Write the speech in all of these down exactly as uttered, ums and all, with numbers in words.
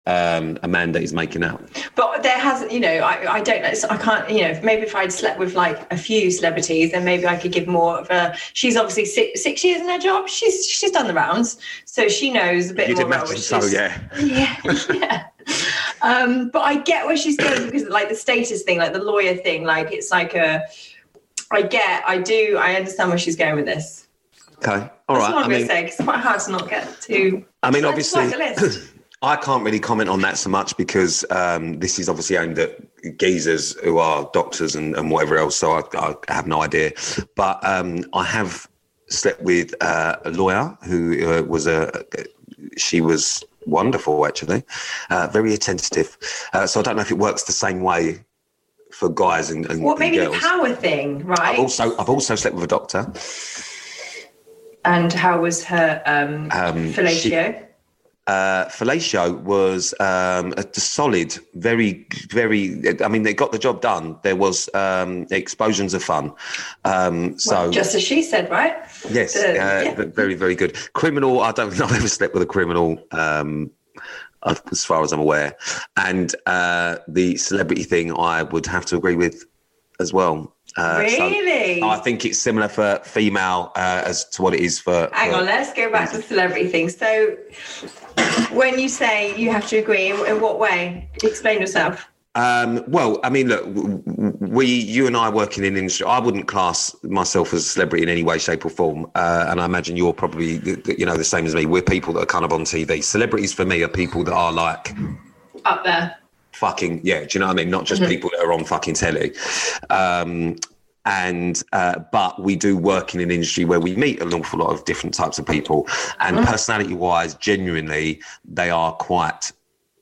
um, Amanda is making out. But there has, you know, I, I don't know, so I can't, you know, maybe if I'd slept with like a few celebrities, then maybe I could give more of a, she's obviously six, six years in her job. She's she's done the rounds, so she knows a bit You'd more imagine about what so, she's, yeah. Yeah, yeah. Um, but I get where she's going because like the status thing, like the lawyer thing, like it's like a, I get, I do, I understand where she's going with this. Okay, all That's right. what I'm I going to mean, say, because it's quite hard to not get to. I mean, I obviously, just like a list. I can't really comment on that so much because um, this is obviously aimed at geezers who are doctors and, and whatever else. So I, I have no idea. But um, I have slept with uh, a lawyer who uh, was a. She was wonderful, actually, uh, very attentive. Uh, so I don't know if it works the same way for guys and, and, Well, maybe and girls. the power thing, right? I've also I've also slept with a doctor. And how was her um, Um, fellatio? she- Uh, fellatio was um, a solid, very, very. I mean, they got the job done. There was um, explosions of fun. Um, so Well, just as she said, right? yes, The- uh, yeah. very, very good. Criminal. I don't think I've ever slept with a criminal. Um, as far as I'm aware, and uh, the celebrity thing, I would have to agree with as well. Uh, Really? So I think it's similar for female uh, as to what it is for. Hang for, on, let's go back to the celebrity thing. So, when you say you have to agree, in, in what way? Explain yourself. Um, well, I mean, look, we, you and I working in industry, I wouldn't class myself as a celebrity in any way, shape or form. Uh, and I imagine you're probably, you know, the same as me. We're people that are kind of on T V. Celebrities for me are people that are like... Up there. Fucking, yeah, do you know what I mean? Not just mm-hmm. people that are on fucking telly. Um, and, uh, but we do work in an industry where we meet an awful lot of different types of people. And mm-hmm. personality-wise, genuinely, they are quite...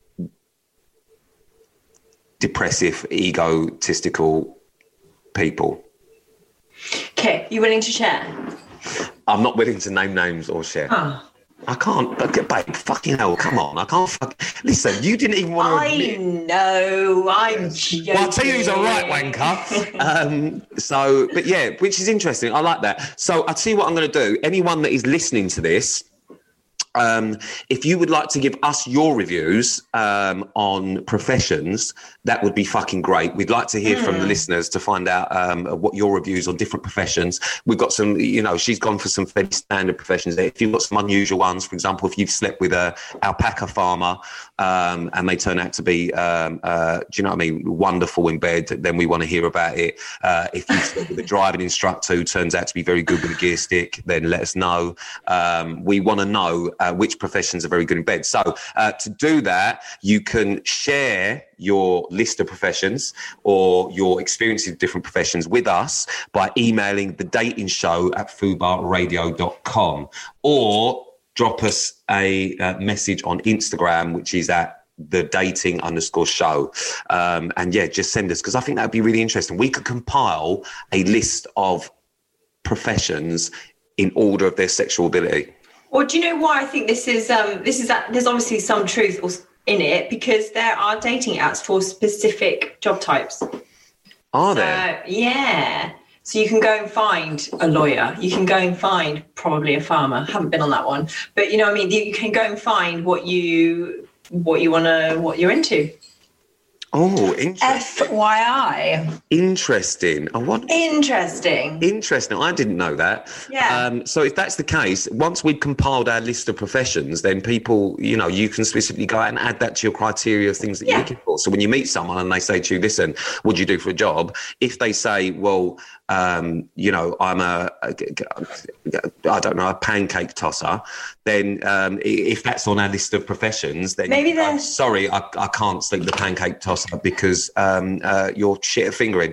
depressive, egotistical people. Okay, you willing to share? I'm not willing to name names or share. Oh. I can't, babe, fucking hell, come on. I can't fuck. Listen, you didn't even want to I admit. know, I'm joking. Well, I'll tell you who's a right wanker. um, so, but yeah, which is interesting. I like that. So I'll tell you what I'm going to do. Anyone that is listening to this, Um, if you would like to give us your reviews um, on professions, that would be fucking great. We'd like to hear mm. from the listeners to find out um, what your reviews on different professions. We've got some, you know, she's gone for some fairly standard professions there. If you've got some unusual ones, for example, if you've slept with a alpaca farmer um, and they turn out to be, um, uh, do you know what I mean, wonderful in bed, then we want to hear about it. Uh, if you've slept with a driving instructor who turns out to be very good with a gear stick, then let us know. Um, we want to know Uh, which professions are very good in bed. So uh, to do that, you can share your list of professions or your experiences of different professions with us by emailing the dating show at fubar radio dot com or drop us a uh, message on Instagram, which is at the dating underscore show. Um, and yeah, just send us, because I think that would be really interesting. We could compile a list of professions in order of their sexual ability. Well, do you know why I think this is, um, this is, there's obviously some truth in it, because there are dating apps for specific job types. Are so, there? Yeah. So you can go and find a lawyer. You can go and find probably a farmer. Haven't been on that one. But, you know what I mean? You can go and find what you, what you want to, what you're into. Oh, interesting. F Y I. Interesting. I want Interesting. Interesting. I didn't know that. Yeah. Um, so if that's the case, once we've compiled our list of professions, then people, you know, you can specifically go out and add that to your criteria of things that yeah. you're looking for. So when you meet someone and they say to you, listen, what do you do for a job? If they say, well, um, you know, I'm a, a, I don't know, a pancake tosser, then um, if that's on our list of professions, then maybe I'm sorry, I, I can't sleep with a pancake tosser because um, uh, you're shit at fingering.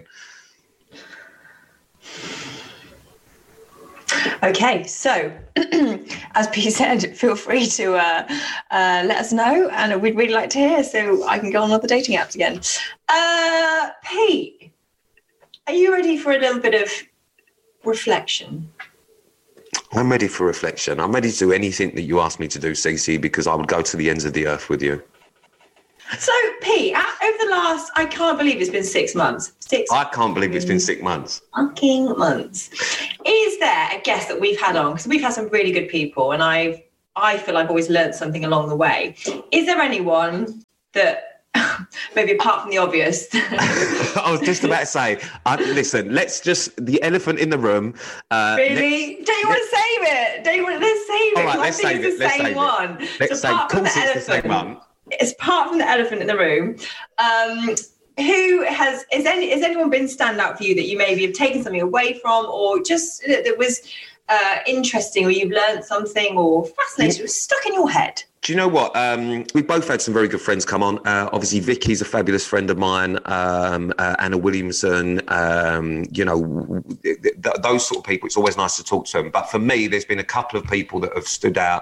Okay, so as Pete said, feel free to uh, uh, let us know, and we'd really like to hear, so I can go on other dating apps again. Uh, Pete, are you ready for a little bit of reflection? I'm ready for reflection. I'm ready to do anything that you ask me to do, Cece, because I would go to the ends of the earth with you. So, Pete, over the last, I can't believe it's been six months. Six. I can't believe it's been six months. Fucking months. Is there a guest that we've had on? Because we've had some really good people, and I've I feel I've always learned something along the way. Is there anyone that, maybe apart from the obvious? I was just about to say, uh, listen, let's just, the elephant in the room. Uh, really? Don't you want to save it? Don't you want to save it? All right, I let's think save it's it. the Let's same save one. it. Let's So say, of apart from course the it's the same elephant, one. it's apart from the elephant in the room. Um, who has, is any, has anyone been standout for you that you maybe have taken something away from, or just that, that was uh, interesting, or you've learned something, or fascinating, or stuck in your head? Do you know what? Um, we've both had some very good friends come on. Uh, obviously, Vicky's a fabulous friend of mine. Um, uh, Anna Williamson, um, you know, th- th- those sort of people, it's always nice to talk to them. But for me, there's been a couple of people that have stood out.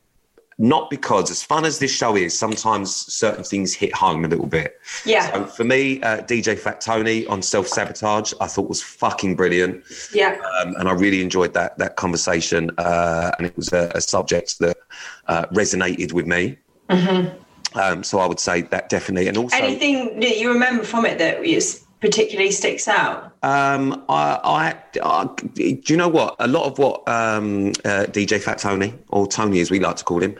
Not because, as fun as this show is, sometimes certain things hit home a little bit. Yeah. So for me, uh, D J Fat Tony on Self-Sabotage, I thought was fucking brilliant. Yeah. Um, and I really enjoyed that that conversation. Uh, and it was a, a subject that uh, resonated with me. Mm-hmm. Um, so I would say that definitely. And also, anything that you remember from it that is particularly sticks out? Um, I, I, I, do you know what? A lot of what um, uh, D J Fat Tony, or Tony as we like to call him,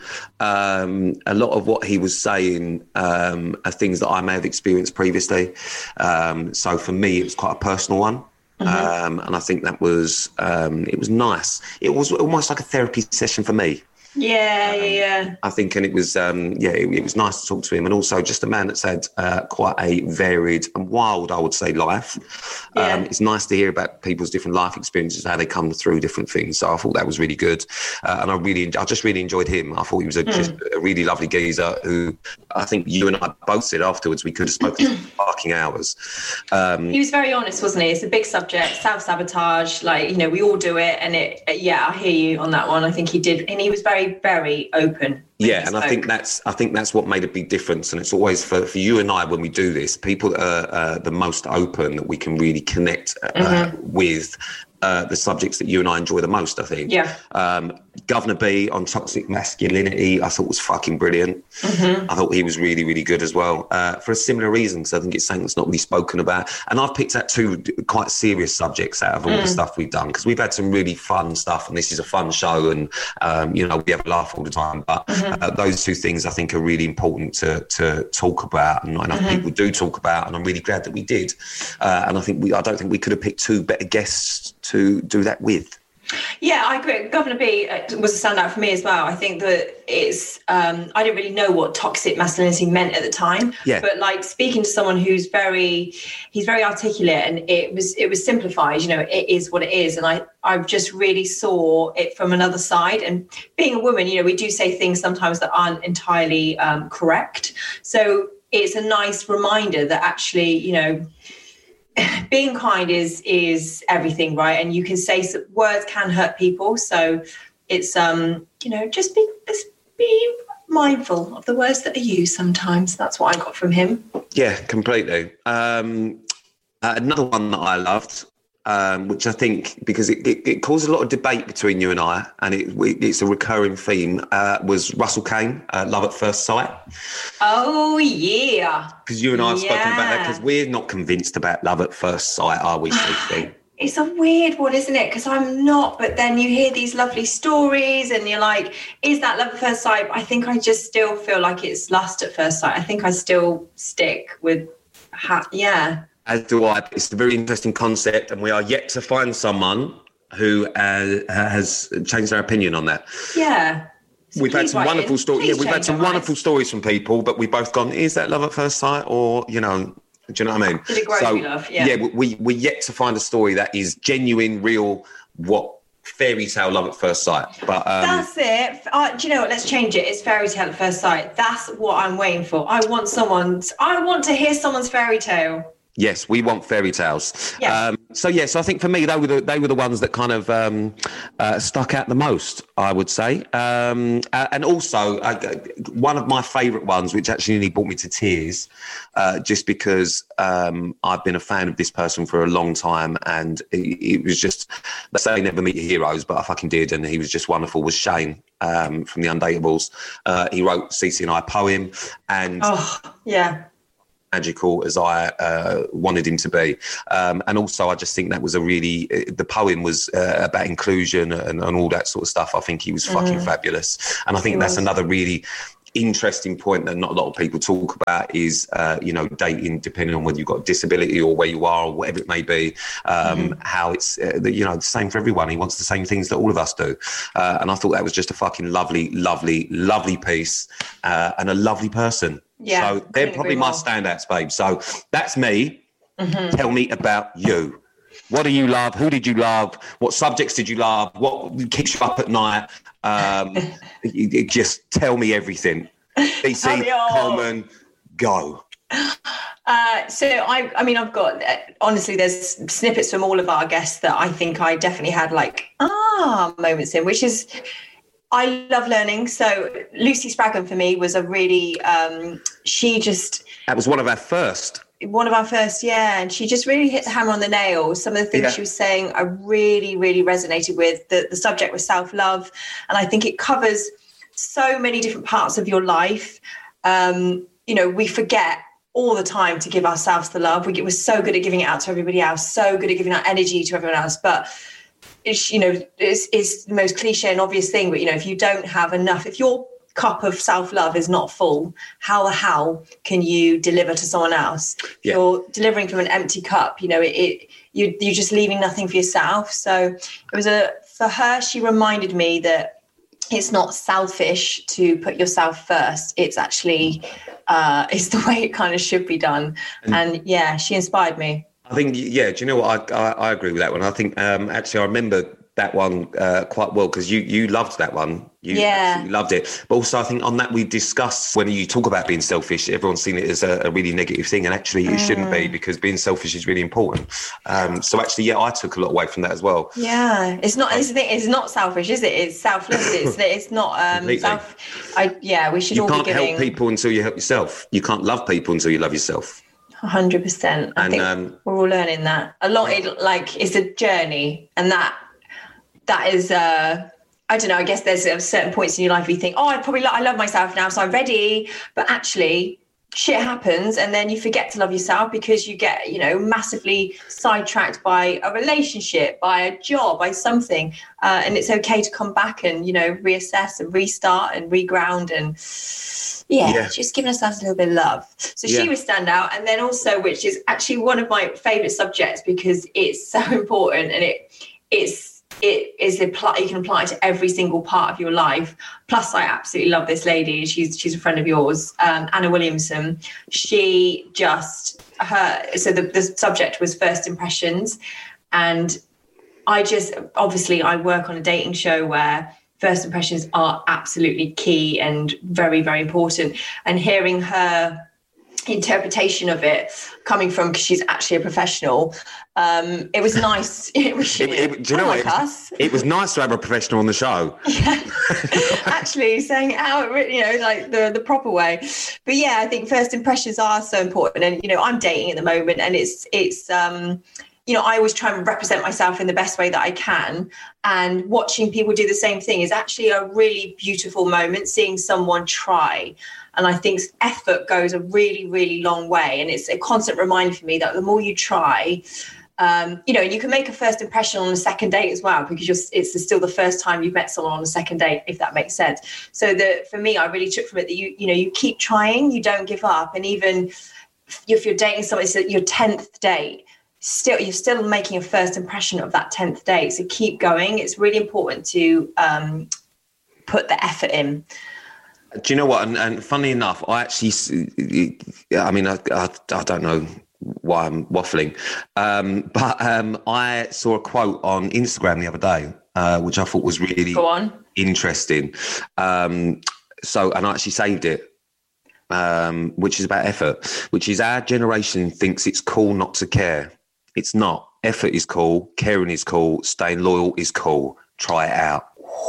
um, a lot of what he was saying um, are things that I may have experienced previously. Um, so for me, it was quite a personal one. Mm-hmm. Um, and I think that was, um, it was nice. It was almost like a therapy session for me. Yeah, um, yeah, yeah. I think, and it was, um, yeah, it, it was nice to talk to him, and also just a man that's had uh, quite a varied and wild, I would say, life. Yeah. Um, it's nice to hear about people's different life experiences, how they come through different things. So I thought that was really good, uh, and I really, I just really enjoyed him. I thought he was a, mm. just a really lovely geezer who I think you and I both said afterwards we could have spoken for fucking hours. Um, he was very honest, wasn't he? It's a big subject, self-sabotage. Like, you know, we all do it, and it. Yeah, I hear you on that one. I think he did, and he was very. very open. Yeah, and spoke. I think that's I think that's what made a big difference. And it's always for, for you and I when we do this, people that are uh, the most open that we can really connect uh, mm-hmm. with uh, the subjects that you and I enjoy the most, I think. Yeah. Um, Governor B on toxic masculinity, I thought was fucking brilliant. Mm-hmm. I thought he was really, really good as well, uh, for a similar reason, because I think it's something that's not really spoken about. And I've picked out two quite serious subjects out of all mm. the stuff we've done, because we've had some really fun stuff, and this is a fun show, and, um, you know, we have a laugh all the time. But mm-hmm. uh, those two things I think are really important to, to talk about, and not enough mm-hmm. people do talk about, and I'm really glad that we did. Uh, and I think we, I don't think we could have picked two better guests to do that with. Yeah, I agree. Governor B was a standout for me as well. I think that it's, um, I didn't really know what toxic masculinity meant at the time. Yeah. But like speaking to someone who's very, he's very articulate, and it was, it was simplified, you know, it is what it is. And I, I just really saw it from another side. And being a woman, you know, we do say things sometimes that aren't entirely um, correct. So it's a nice reminder that actually, you know, being kind is is everything, right? And you can say some, words can hurt people, so it's um you know just be just be mindful of the words that are used sometimes. That's what I got from him. Yeah, completely. Um, uh, another one that I loved, um, which I think because it, it, it caused a lot of debate between you and I, and it, it's a recurring theme, uh, was Russell Kane, uh, Love at First Sight. Oh, yeah. Because you and I have yeah. spoken about that, because we're not convinced about love at first sight, are we, Sophie? It's a weird one, isn't it? Because I'm not, but then you hear these lovely stories and you're like, is that love at first sight? I think I just still feel like it's lust at first sight. I think I still stick with, ha- yeah. As do I. It's a very interesting concept, and we are yet to find someone who uh, has changed their opinion on that. Yeah. So we've had some wonderful stories. Yeah, we've had some wonderful eyes. stories from people, but we've both gone, is that love at first sight? Or, you know, do you know what I mean? Did it grow so, you love? Yeah. Yeah, we, we're yet to find a story that is genuine, real, what fairy tale love at first sight. But um, that's it. Uh, do you know what? Let's change it. It's fairy tale at first sight. That's what I'm waiting for. I want someone's, I want to hear someone's fairy tale. Yes, we want fairy tales. Yeah. Um, so, yes, yeah, so I think for me, they were the, they were the ones that kind of um, uh, stuck out the most, I would say. Um, uh, and also, uh, one of my favourite ones, which actually nearly brought me to tears, uh, just because um, I've been a fan of this person for a long time, and it, it was just, they say never meet your heroes, but I fucking did, and he was just wonderful, was Shane um, from The Undateables. Uh, he wrote C C and I a poem, and... Oh, yeah. magical as I uh, wanted him to be. Um, and also, I just think that was a really, the poem was uh, about inclusion and, and all that sort of stuff. I think he was fucking mm. fabulous. And I think he that's was. another really interesting point that not a lot of people talk about is, uh, you know, dating, depending on whether you've got a disability or where you are or whatever it may be, um, mm. how it's, uh, the, you know, the same for everyone. He wants the same things that all of us do. Uh, and I thought that was just a fucking lovely, lovely, lovely piece uh, and a lovely person. Yeah, so they're probably my standouts, babe. So that's me. Mm-hmm. Tell me about you. What do you love? Who did you love? What subjects did you love? What keeps you up at night? Um, you, you just tell me everything. B C, Coleman, go. Uh, so I, I mean, I've got, uh, honestly, there's snippets from all of our guests that I think I definitely had like, ah, moments in, which is, I love learning. So Lucy Spraggan for me was a really, um, she just... That was one of our first. One of our first, yeah. And she just really hit the hammer on the nail. Some of the things yeah. she was saying I really, really resonated with. The, the subject was self-love. And I think it covers so many different parts of your life. Um, you know, we forget all the time to give ourselves the love. We get, we're so good at giving it out to everybody else, so good at giving our energy to everyone else. But it's, you know, it's, it's the most cliche and obvious thing. But, you know, if you don't have enough, if your cup of self-love is not full, how the hell can you deliver to someone else? Yeah. If you're delivering from an empty cup, you know, it, it you, you're just leaving nothing for yourself. So it was a, for her, she reminded me that it's not selfish to put yourself first. It's actually, uh, it's the way it kind of should be done. And, and yeah, she inspired me. I think, yeah, do you know what? I, I, I agree with that one. I think um, actually I remember that one uh, quite well because you you loved that one. You yeah. loved it. But also I think on that we discussed when you talk about being selfish, everyone's seen it as a, a really negative thing, and actually it mm. shouldn't be, because being selfish is really important. Um, so actually, yeah, I took a lot away from that as well. Yeah, it's not. It's, it's not selfish, is it? It's selfless. It's it's not um, self. I yeah, we should you all can't be giving. help people until you help yourself. You can't love people until you love yourself. one hundred percent. I and, think um, we're all learning that. A lot. It, like it's a journey, and that. That is, uh, I don't know, I guess there's uh, certain points in your life where you think, oh, I probably lo- I love myself now, so I'm ready. But actually, shit happens, and then you forget to love yourself because you get, you know, massively sidetracked by a relationship, by a job, by something. Uh, and it's okay to come back and, you know, reassess and restart and reground and, yeah, yeah. just giving ourselves a little bit of love. So yeah. she was standout. And then also, which is actually one of my favourite subjects because it's so important and it it's, it is apply you can apply it to every single part of your life. Plus I absolutely love this lady, she's she's a friend of yours, um, Anna Williamson. She just her so the, the subject was first impressions, and I just obviously I work on a dating show where first impressions are absolutely key and very, very important, and hearing her interpretation of it coming from, because she's actually a professional, um it was nice. It was, it, it, do you know what it was, it was nice to have a professional on the show. Yeah. Actually saying it out, you know, like the the proper way. But yeah, I think first impressions are so important, and you know, I'm dating at the moment, and it's it's um you know, I always try and represent myself in the best way that I can, and watching people do the same thing is actually a really beautiful moment, seeing someone try. And I think effort goes a really, really long way. And it's a constant reminder for me that the more you try, um, you know, you can make a first impression on a second date as well, because you're, it's still the first time you've met someone on a second date, if that makes sense. So that for me, I really took from it that you, you know, you keep trying, you don't give up. And even if you're dating someone, it's your tenth date, still, you're still making a first impression of that tenth date. So keep going. It's really important to um, put the effort in. Do you know what? And, and funny enough, I actually, I mean, I, I, I don't know why I'm waffling, um, but um, I saw a quote on Instagram the other day, uh, which I thought was really Go on. interesting. Um, so, and I actually saved it, um, which is about effort, which is our generation thinks it's cool not to care. It's not. Effort is cool. Caring is cool. Staying loyal is cool. Try it out.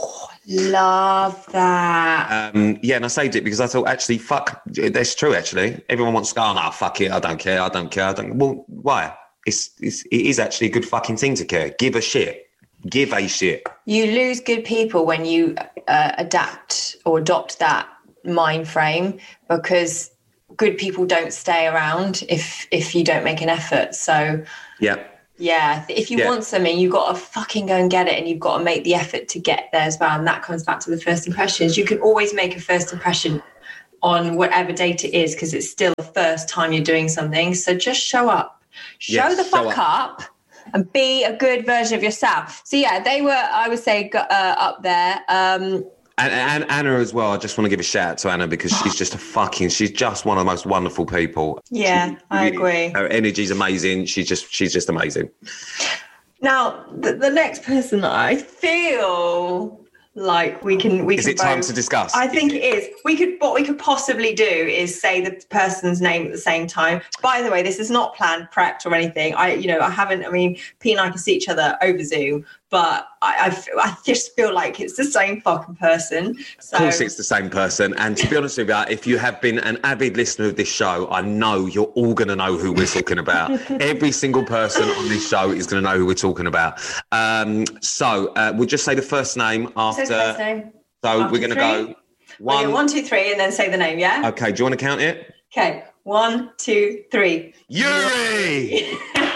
Love that. Um, yeah, and I saved it because I thought, actually, fuck, that's true, actually. Everyone wants to go, oh, no, fuck it, I don't care, I don't care, I don't Well, why? It's, it's, it is actually a good fucking thing to care. Give a shit. Give a shit. You lose good people when you uh, adapt or adopt that mind frame, because good people don't stay around if if you don't make an effort. So yeah. Yeah, if you yeah. want something, you've got to fucking go and get it, and you've got to make the effort to get there as well. And that comes back to the first impressions. You can always make a first impression on whatever date it is, because it's still the first time you're doing something. So just show up, show Yes, the fuck show up. up, and be a good version of yourself. So yeah, they were, I would say, uh, up there. Um, And, and Anna as well. I just want to give a shout out to Anna, because she's just a fucking, she's just one of the most wonderful people. Yeah, she, I really, agree. Her energy's amazing. She's just, she's just amazing. Now, the, the next person that I feel like we can, we Is can it time both, to discuss? I think it is. We could, what we could possibly do is say the person's name at the same time. By the way, this is not planned, prepped, or anything. I, you know, I haven't. I mean, Pete and I can see each other over Zoom, but I, I, I just feel like it's the same fucking person. So, of course, it's the same person. And to be honest with you, if you have been an avid listener of this show, I know you're all going to know who we're talking about. Every single person on this show is going to know who we're talking about. Um, so uh, we'll just say the first name after. First name. So After we're going to go one, one. okay, one, two, three, and then say the name. Yeah. Okay. Do you want to count it? Okay. One, two, three. Yuri.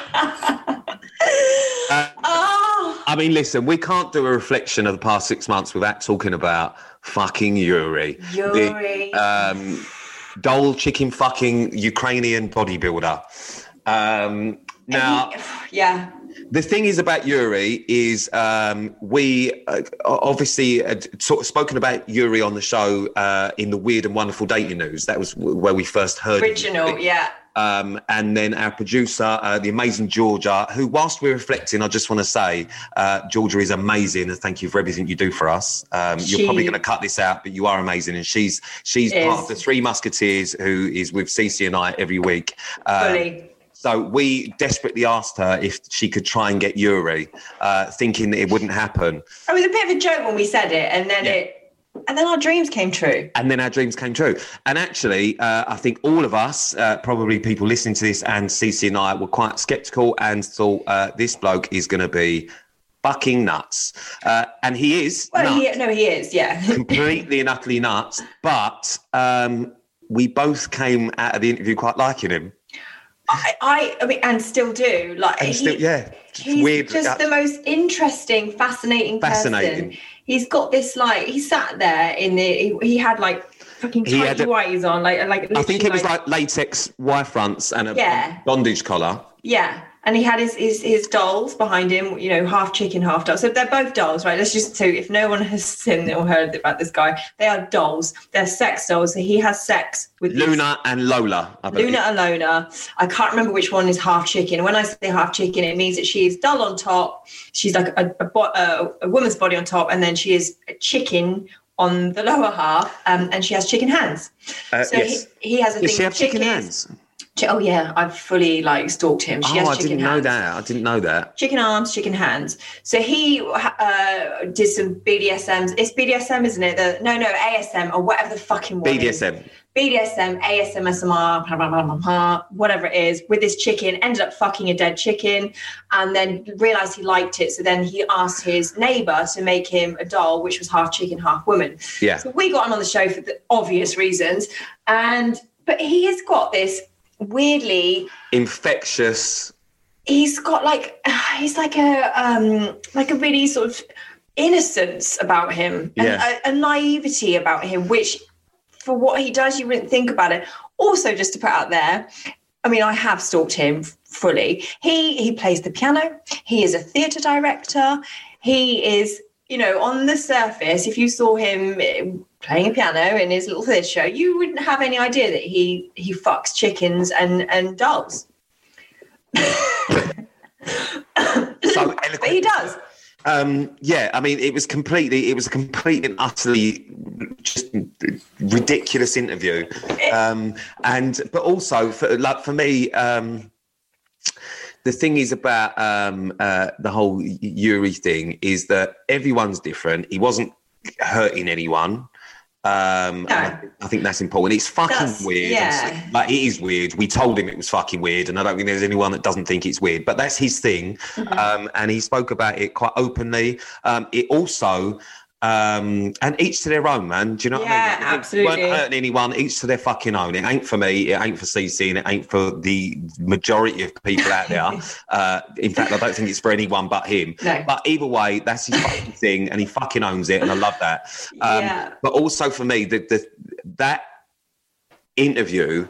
uh, Oh. I mean, listen, we can't do a reflection of the past six months without talking about fucking Yuri. Yuri. The, um, Dole chicken fucking Ukrainian bodybuilder. Um, now, he, yeah. The thing is about Yuri is um, we uh, obviously had sort of spoken about Yuri on the show uh, in the Weird and Wonderful Dating News. That was where we first heard Original, it. yeah. Um, and then our producer, uh, the amazing Georgia, who, whilst we're reflecting, I just want to say, uh, Georgia is amazing, and thank you for everything you do for us. Um, She- you're probably going to cut this out, but you are amazing, and she's she's Is. part of the Three Musketeers, who is with Cece and I every week. Um, Fully. So we desperately asked her if she could try and get Yuri, uh, thinking that it wouldn't happen. It was a bit of a joke when we said it, and then Yeah. it, and then our dreams came true. And then our dreams came true. And actually, uh, I think all of us, uh, probably people listening to this, and Cece and I were quite sceptical and thought uh, this bloke is going to be fucking nuts. Uh, and he is Well, nuts, he, no, he is, yeah. completely and utterly nuts. But um, we both came out of the interview quite liking him. I, I, I mean, and still do. Like, And he, still, yeah, he's weird. just uh, the most interesting, fascinating, Fascinating. person. He's got this like he sat there in the. He, he had like fucking He had tighty a- whities on, like like. I think it was literally, like latex Y fronts and a Yeah. bondage collar. Yeah, and he had his, his his dolls behind him, you know, half chicken, half doll. So they're both dolls, right? Let's just so if no one has seen or heard about this guy, they are dolls. They're sex dolls. So he has sex with these- Luna and Lola, I believe. Luna and Lona. I can't remember which one is half chicken. When I say half chicken, it means that she is dull on top. She's like a, a, bo- a, a woman's body on top, and then she is a chicken on the lower half, um, and she has chicken hands. Uh, So yes. he, he has a Does thing she with have chicken chickens. hands? Chi- Oh yeah, I've fully like stalked him. She Oh, has I chicken didn't know hands. that. I didn't know that. Chicken arms, chicken hands. So he uh, did some B D S Ms. It's B D S M, isn't it? The, no, no, A S M or whatever the fucking one B D is. S M. B D S M, A S M S M R, blah, blah, blah, blah, blah, whatever it is, with this chicken, ended up fucking a dead chicken, and then realised he liked it. So then he asked his neighbour to make him a doll, which was half chicken, half woman. Yeah. So we got him on the show for the obvious reasons. And but he has got this weirdly, Infectious. he's got like he's like a um like a really sort of innocence about him, and Yeah. a, a naivety about him, which for what he does you wouldn't think about it. Also, just to put out there, I mean, I have stalked him fully. He he plays the piano. He is a theatre director. He is, you know, on the surface, if you saw him playing a piano in his little theatre show, you wouldn't have any idea that he he fucks chickens and and dolls. So But he does. Um, yeah, I mean, it was completely, it was a complete and utterly just ridiculous interview. Um, and, but also for, like, for me, um, the thing is about um, uh, the whole Yuri thing is that everyone's different. He wasn't hurting anyone. Um, No. and I, think, I think that's important. It's fucking That's- weird. yeah. Like, it is weird. We told him it was fucking weird, and I don't think there's anyone that doesn't think it's weird, but that's his thing. Mm-hmm. Um, and he spoke about it quite openly. Um, it also, Um, and each to their own, man. Do you know Yeah, what I mean? Like, absolutely. They weren't hurting anyone, each to their fucking own. It ain't for me, it ain't for Cece, and it ain't for the majority of people out there. uh, in fact, I don't think it's for anyone but him. No. But either way, that's his fucking thing, and he fucking owns it, and I love that. Um, Yeah. But also for me, the, the that interview,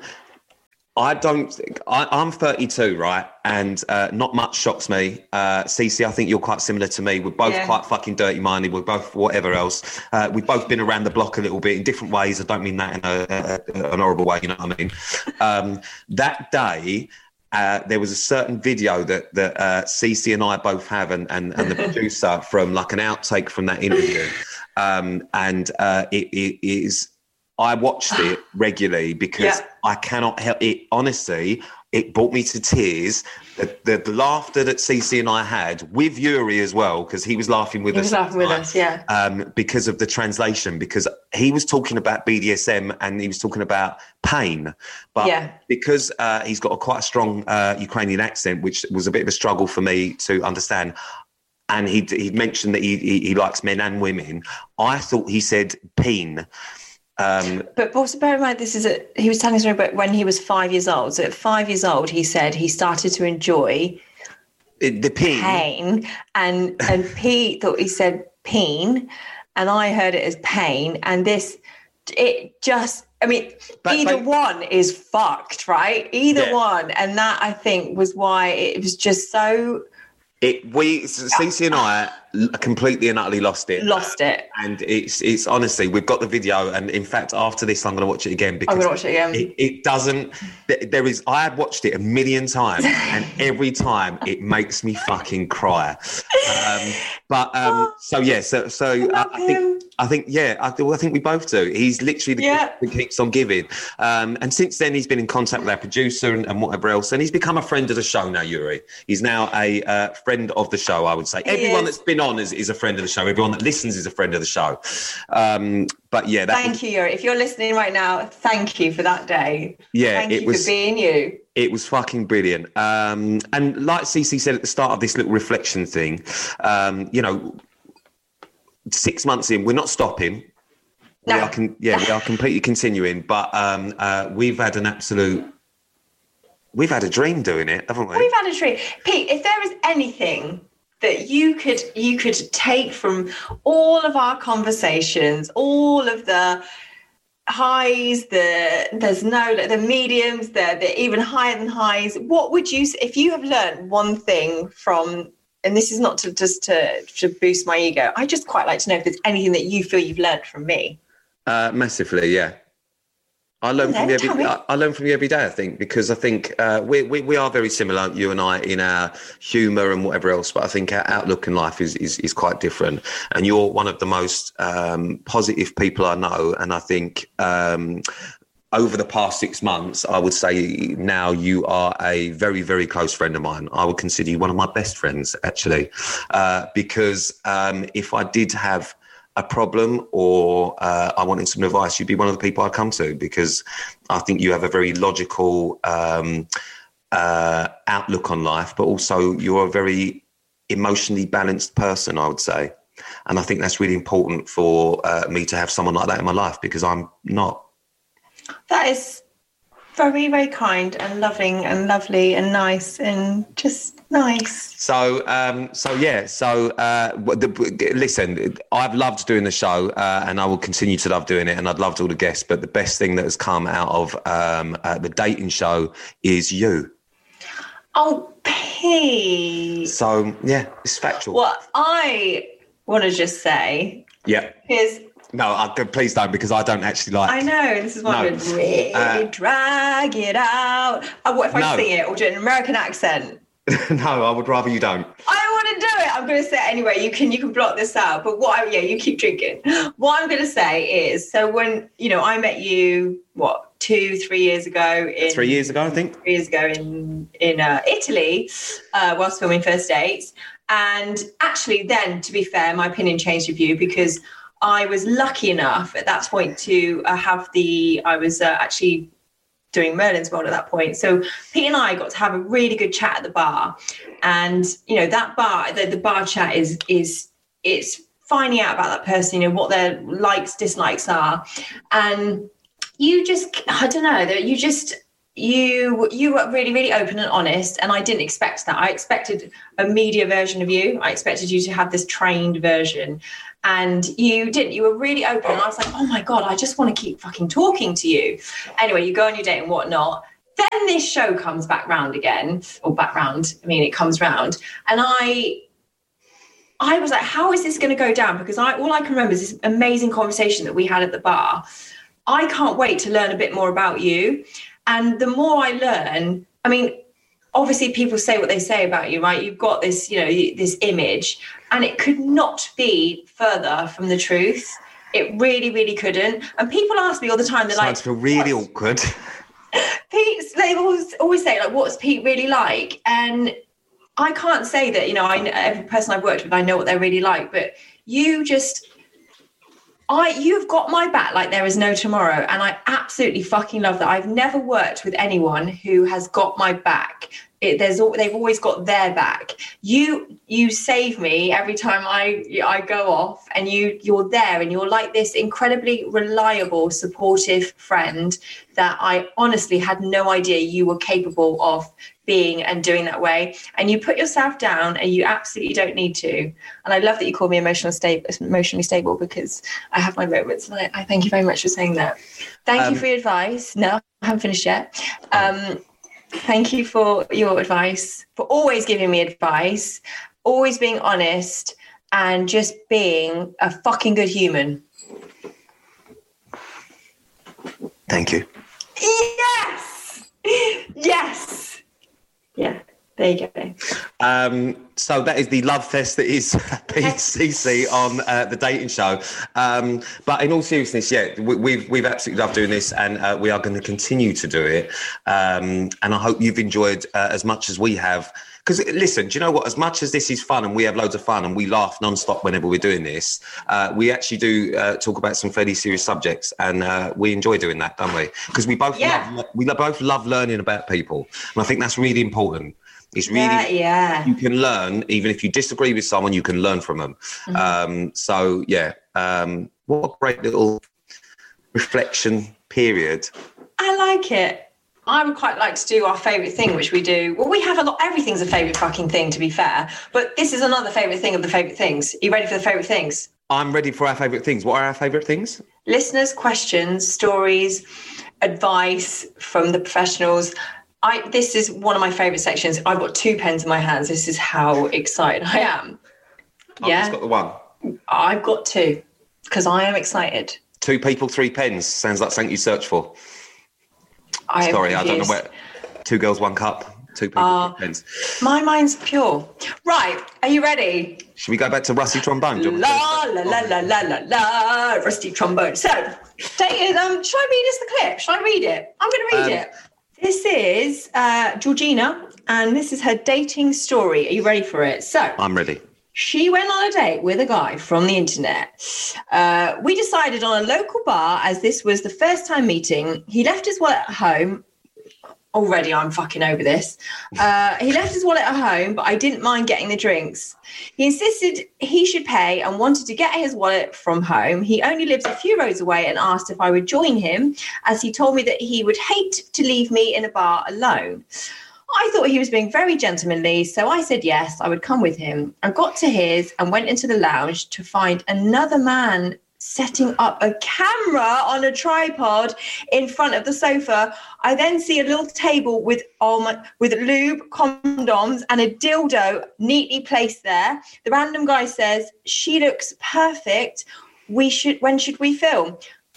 I don't. I, I'm thirty-two, right? And uh, not much shocks me. Uh, Cece, I think you're quite similar to me. We're both Yeah. quite fucking dirty-minded. We're both whatever else. Uh, we've both been around the block a little bit in different ways. I don't mean that in a, a, an horrible way. You know what I mean? Um, that day, uh, there was a certain video that that uh, Cece and I both have, and and, and the producer from like an outtake from that interview, um, and uh, it, it is. I watched it regularly because Yeah. I cannot help it. Honestly, it brought me to tears. The, the, the laughter that Cece and I had with Yuri as well, because he was laughing with He us. was laughing with tonight, us, yeah. Um, because of the translation, because he was talking about B D S M and he was talking about pain. But Yeah. because uh, he's got a quite a strong uh, Ukrainian accent, which was a bit of a struggle for me to understand, and he'd, he'd mentioned that he, he, he likes men and women, I thought he said peen. Um, But also bear in mind, this is a, he was telling a story about when he was five years old. So at five years old, he said he started to enjoy the peen. pain, and and Pete thought he said peen, and I heard it as pain. And this, it just, I mean, But- either but- one is fucked, right? Either Yeah. one, and that I think was why it was just so It we Cece and I completely and utterly lost it. lost it. And it's it's honestly, we've got the video, and in fact, after this, I'm going to watch it again because I'm gonna watch it again. It, it doesn't. There is. I had watched it a million times, and every time it makes me fucking cry. Um, but um, so yeah, so so I, love I think him. I think yeah, I, well, I think we both do. He's literally the Yeah. gift that keeps on giving. Um, and since then, he's been in contact with our producer and, and whatever else, and he's become a friend of the show now. Yuri, he's now a uh, friend of the show. I would say He everyone is. that's been on is, is a friend of the show. Everyone that listens is a friend of the show. Um, but yeah, that Thank was, you, Yuri. If you're listening right now, thank you for that day. Yeah, thank it you was- for being you. it was fucking brilliant. Um, and like Cece said at the start of this little reflection thing, um, you know, six months in, we're not stopping. No. We are con- yeah, we are completely continuing. But um, uh, we've had an absolute, we've had a dream doing it, haven't we? We've had a treat. Pete, if there is anything that you could you could take from all of our conversations, all of the highs, the there's no the mediums, the, the even higher than highs, what would you, if you have learned one thing from, and this is not to just to, to boost my ego, I just quite like to know if there's anything that you feel you've learned from me. Uh, massively, yeah. I learn from Okay, you tell every. me. I, I learn from you every day. I think because I think uh, we, we we are very similar, you and I, in our humour and whatever else. But I think our outlook in life is is, is quite different. And you're one of the most um, positive people I know. And I think um, over the past six months, I would say now you are a very very close friend of mine. I would consider you one of my best friends, actually, uh, because um, if I did have a problem or uh, I wanted some advice, you'd be one of the people I'd come to, because I think you have a very logical um, uh, outlook on life, but also you're a very emotionally balanced person, I would say. And I think that's really important for uh, me to have someone like that in my life, because I'm not. That is very, very kind and loving and lovely and nice and just nice. So, um, so yeah. So, uh, what the, listen, I've loved doing the show, uh, and I will continue to love doing it. And I'd loved all the guests, but the best thing that has come out of um, uh, the dating show is you. Oh, Pete. So, yeah, it's factual. What I want to just say Yeah. is, No, I, please don't, because I don't actually like. I know this is why No. I'm going to really Uh, drag it out. Oh, what if I No. sing it or do an American accent? No, I would rather you don't. I want to do it. I'm going to say it anyway. You can you can block this out. But what? I, yeah, you keep drinking. What I'm going to say is, so when you know I met you, what two, three years ago? In, Three years ago, I think. Three years ago in in uh, Italy, uh, whilst filming First Dates, and actually, then to be fair, my opinion changed with you because I was lucky enough at that point to uh, have the. I was uh, actually. doing Merlin's World at that point. So Pete and I got to have a really good chat at the bar. And, you know, that bar, the, the bar chat is, is, it's finding out about that person, you know, what their likes, dislikes are. And you just, I don't know, that you just, you you were really, really open and honest. And I didn't expect that. I expected a media version of you. I expected you to have this trained version. And you didn't. You were really open. And I was like, oh my God, I just want to keep fucking talking to you. Anyway, you go on your date and whatnot. Then this show comes back round again, or back round. I mean, it comes round. And I, I was like, how is this going to go down? Because I, all I can remember is this amazing conversation that we had at the bar. I can't wait to learn a bit more about you. And the more I learn, I mean, obviously people say what they say about you, right? You've got this, you know, this image, and it could not be further from the truth. It really, really couldn't. And people ask me all the time, they're like, I feel really awkward. Pete, they always, always say, like, what's Pete really like? And I can't say that, you know, I, every person I've worked with, I know what they're really like, but you just, I, you've got my back like there is no tomorrow. And I absolutely fucking love that. I've never worked with anyone who has got my back. It, there's they've always got their back. You you save me every time I I go off, and you you're there, and you're like this incredibly reliable, supportive friend that I honestly had no idea you were capable of being and doing that way. And you put yourself down, and you absolutely don't need to. And I love that you call me emotional stable, emotionally stable, because I have my moments. And I, I thank you very much for saying that. Thank um, you for your advice. No, I haven't finished yet. Um, Thank you for your advice, for always giving me advice, always being honest, and just being a fucking good human. Thank you. Yes! Yes! Yeah, there you go. Um, so that is the love fest that is Pete C C on uh, the dating show. Um, but in all seriousness, yeah, we, we've we've absolutely loved doing this, and uh, we are going to continue to do it. Um, and I hope you've enjoyed uh, as much as we have. Because listen, do you know what? As much as this is fun, and we have loads of fun, and we laugh nonstop whenever we're doing this, uh, we actually do uh, talk about some fairly serious subjects, and uh, we enjoy doing that, don't we? Because we both yeah. love, we both love learning about people, and I think that's really important. It's really, yeah, yeah. You can learn, even if you disagree with someone, you can learn from them. Mm-hmm. Um, so, yeah, um, what a great little reflection period. I like it. I would quite like to do our favourite thing, which we do. Well, we have a lot, everything's a favourite fucking thing, to be fair. But this is another favourite thing of the favourite things. Are you ready for the favourite things? I'm ready for our favourite things. What are our favourite things? Listeners' questions, stories, advice from the professionals. I, this is one of my favourite sections. I've got two pens in my hands. This is how excited I am. I've yeah. just got the one. I've got two, because I am excited. Two people, three pens. Sounds like something you search for. I Sorry, I don't know where. Two girls, one cup. Two people, uh, three pens. My mind's pure. Right, are you ready? Should we go back to rusty trombone? La, la, la, la, la, la, la, rusty trombone. So, take it, um, should I read us the clip? Should I read it? I'm going to read um, it. This is uh, Georgina, and this is her dating story. Are you ready for it? So I'm ready. She went on a date with a guy from the internet. Uh, we decided on a local bar, as this was the first time meeting. He left his wallet at home. Already, I'm fucking over this. Uh, he left his wallet at home, but I didn't mind getting the drinks. He insisted he should pay and wanted to get his wallet from home. He only lives a few roads away and asked if I would join him, as he told me that he would hate to leave me in a bar alone. I thought he was being very gentlemanly, so I said yes, I would come with him. I got to his and went into the lounge to find another man setting up a camera on a tripod in front of the sofa. I then see a little table with oh my, with lube, condoms, and a dildo neatly placed there. The random guy says, "She looks perfect. We should. When should we film?"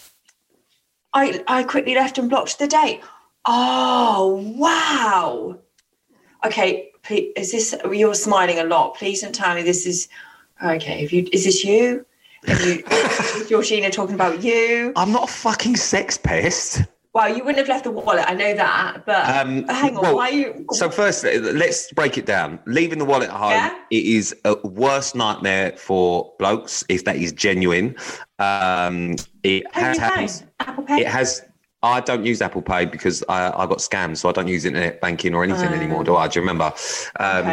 I I quickly left and blocked the date. Oh wow. Okay, please, is this? You're smiling a lot. Please don't tell me this is. Okay, if you is this you? Have you, is Georgina talking about you? I'm not a fucking sex pest. Well, you wouldn't have left the wallet. I know that, but um, hang on. Well, why are you? So first, let's break it down. Leaving the wallet at home, yeah? It is a worst nightmare for blokes if that is genuine. Um, it has, has Apple Pay. It has. I don't use Apple Pay because I, I got scammed, so I don't use internet banking or anything um, anymore, do I? Do you remember? Um, okay.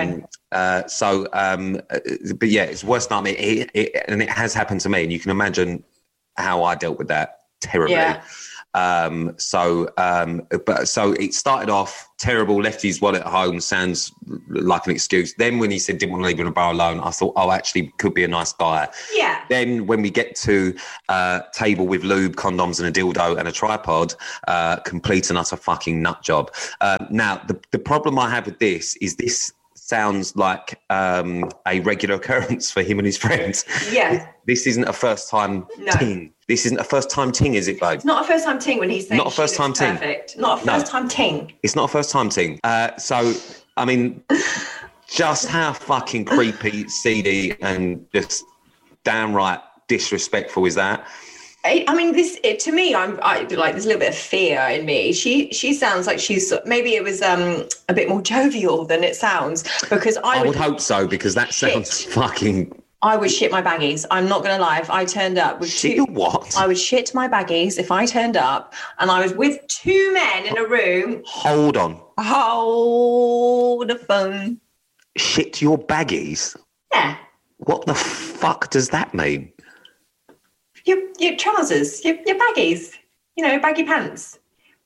Uh, so, um, but yeah, it's worst nightmare, it, it, and it has happened to me, and you can imagine how I dealt with that terribly. Yeah. Um, so, um, but so it started off terrible. Left his wallet at home. Sounds like an excuse. Then when he said didn't want to leave in a bar alone, I thought, oh, actually, could be a nice guy. Yeah. Then when we get to uh, table with lube, condoms, and a dildo and a tripod, uh, complete and utter fucking nut job. Uh, now, the the problem I have with this is this sounds like um, a regular occurrence for him and his friends. Yeah. This isn't a first time No. ting. This isn't a first time ting, is it, babe? It's not a first time ting when he's saying Not a first she time looks ting. Perfect. Not a No. first time ting. It's not a first time ting. Uh, so, I mean, just how fucking creepy, seedy, and just downright disrespectful is that? I, I mean, this it, to me, I'm I, like there's a little bit of fear in me. She she sounds like she's maybe it was um a bit more jovial than it sounds because I, I would, would hope so, because that sounds Shit. fucking... I would shit my baggies. I'm not going to lie. If I turned up with Shit two, your what? I would shit my baggies if I turned up and I was with two men in a room. Hold on. Hold the phone. Shit your baggies? Yeah, What the fuck does that mean? your your trousers, your your baggies. You know, baggy pants,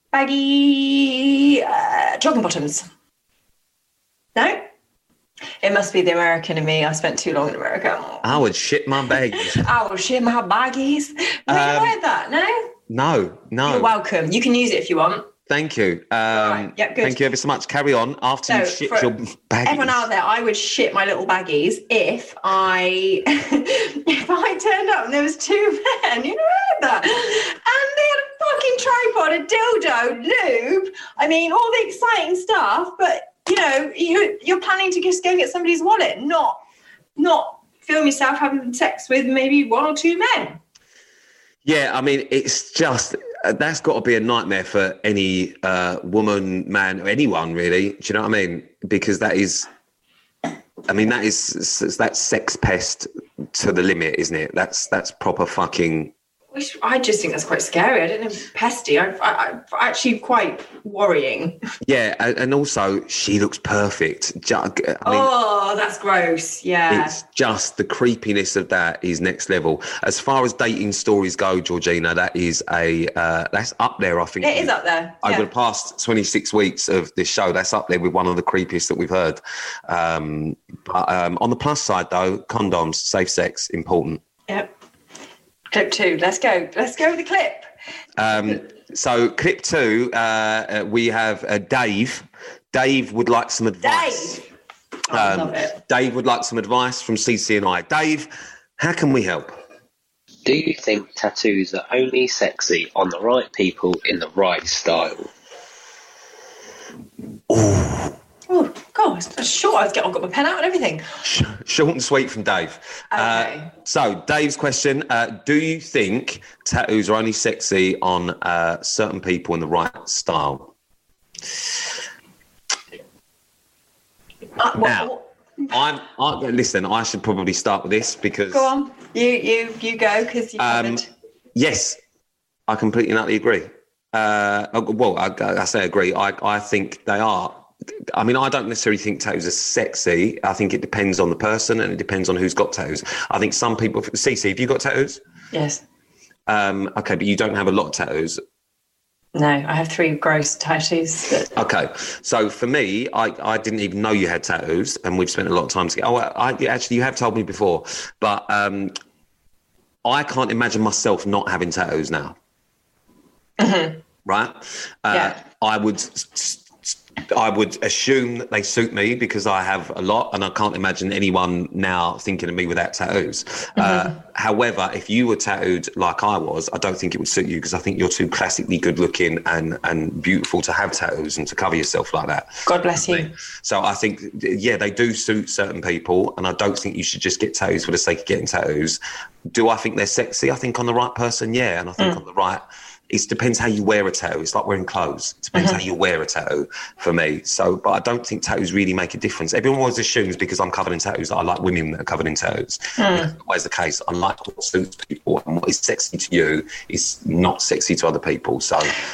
baggy uh, jogging bottoms. No. It must be the American in me. I spent too long in America. I would shit my baggies. I will shit my baggies. No, Um, you heard that? No? No, no. You're welcome. You can use it if you want. Thank you. Um, right. Yeah, good. Thank you ever so much. Carry on. After So you shit for your baggies. Everyone out there, I would shit my little baggies if I if I turned up and there was two men. You know that? And they had a fucking tripod, a dildo, lube. I mean, all the exciting stuff, but you know, you, you're planning to just go get somebody's wallet, not not film yourself having sex with maybe one or two men. Yeah, I mean, it's just, uh, that's got to be a nightmare for any uh, woman, man, or anyone, really. Do you know what I mean? Because that is, I mean, that is, that's sex pest to the limit, isn't it? That's that's proper fucking... Which I just think that's quite scary. I don't know, pesty. I, I, I actually quite worrying. Yeah, and and also, she looks perfect. Ju- I mean, Oh, that's gross. Yeah. it's just the creepiness of that is next level. As far as dating stories go, Georgina, that is a uh, that's up there. I think It is up there. over Yeah. the past twenty-six weeks of this show. That's up there with one of the creepiest that we've heard. Um, but um, on the plus side, though, condoms, safe sex, important. Yep. Clip two. Let's go. Let's go with the clip. Um, so clip two, uh, uh, we have uh, Dave. Dave would like some advice. Dave. Oh, I love it. Dave would like some advice from C C and I. Dave, how can we help? Do you think tattoos are only sexy on the right people in the right style? Oh, God. That's short. I've got, I've got my pen out and everything. Short and sweet from Dave. Okay. Uh, so, Dave's question, uh, do you think tattoos are only sexy on uh, certain people in the right style? Uh, what- Now, what- I'm, I, listen, I should probably start with this because... Go on. You you you go because you Um, covered. Yes, I completely and utterly agree. Uh, well, I, I say agree. I, I think they are. I mean, I don't necessarily think tattoos are sexy. I think it depends on the person and it depends on who's got tattoos. I think some people... Cece, have you got tattoos? Yes. Um, okay, but you don't have a lot of tattoos. No, I have three gross tattoos. That, Okay, so for me, I, I didn't even know you had tattoos, and we've spent a lot of time together. Oh, I, actually, you have told me before, but um, I can't imagine myself not having tattoos now. Mm-hmm. Right? Uh, Yeah. I would, I would assume that they suit me because I have a lot, and I can't imagine anyone now thinking of me without tattoos. Mm-hmm. Uh, however, if you were tattooed like I was, I don't think it would suit you because I think you're too classically good looking and, and beautiful to have tattoos and to cover yourself like that. God bless you. So I think, yeah, they do suit certain people, and I don't think you should just get tattoos for the sake of getting tattoos. Do I think they're sexy? I think on the right person, yeah, and I think Mm. on the right... It depends how you wear a tattoo. It's like wearing clothes. It depends Mm-hmm. how you wear a tattoo for me. So, but I don't think tattoos really make a difference. Everyone always assumes because I'm covered in tattoos that I like women that are covered in tattoos. Mm. That's not always the case. I like what suits people, and what is sexy to you is not sexy to other people. So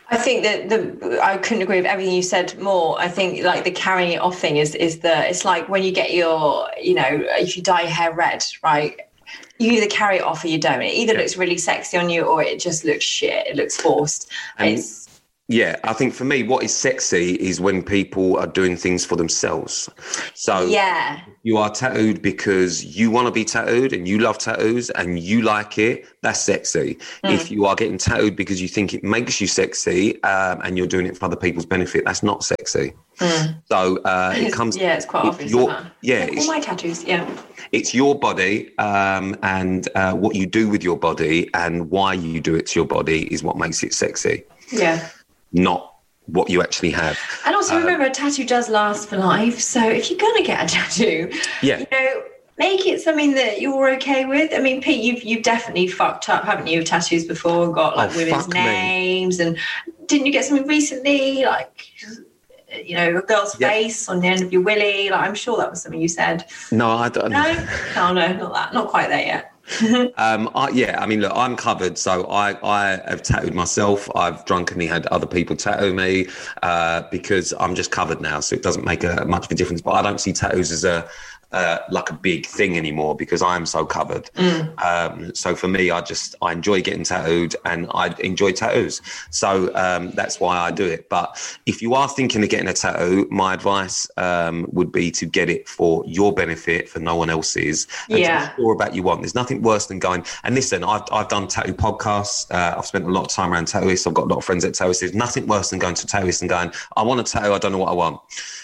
I think that the I couldn't agree with everything you said more. I think like the carrying it off thing is is the it's like when you get your, you know, if you dye your hair red, right? You either carry it off or you don't. It either yeah. looks really sexy on you or it just looks shit. It looks forced. And it's yeah, I think for me, what is sexy is when people are doing things for themselves. So yeah, you are tattooed because you want to be tattooed and you love tattoos and you like it. That's sexy. Mm. If you are getting tattooed because you think it makes you sexy um, and you're doing it for other people's benefit, that's not sexy. Mm. So uh, it comes. Yeah, it's quite obvious. Your, yeah, like all my tattoos. Yeah, it's your body um, and uh, what you do with your body and why you do it to your body is what makes it sexy. Yeah. Not what you actually have. And also um, remember, a tattoo does last for life. So if you're going to get a tattoo, yeah. you know, make it something that you're okay with. I mean, Pete, you've you've definitely fucked up, haven't you, with tattoos before and got like oh, women's names. Me. And didn't you get something recently, like, you know, a girl's yeah. face on the end of your willy? Like, I'm sure that was something you said. No, I don't. No? Oh, no, not that. Not quite there yet. um, I, yeah, I mean, look, I'm covered. So I, I have tattooed myself. I've drunkenly had other people tattoo me uh, because I'm just covered now. So it doesn't make a, much of a difference. But I don't see tattoos as a uh, like a big thing anymore because I am so covered. Mm. Um, so for me, I just I enjoy getting tattooed and I enjoy tattoos. So um, that's why I do it. But if you are thinking of getting a tattoo, my advice um, would be to get it for your benefit, for no one else's. And yeah. to be sure about you want. There's nothing worse than going. And listen, I've I've done tattoo podcasts. Uh, I've spent a lot of time around tattooists. I've got a lot of friends at tattooists. There's nothing worse than going to tattooists and going, I want a tattoo. I don't know what I want.